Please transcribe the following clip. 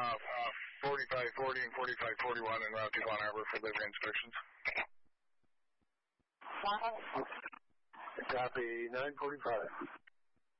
4540 and 4541 en route to Bon Harbor for livery inspections. Copy, 945.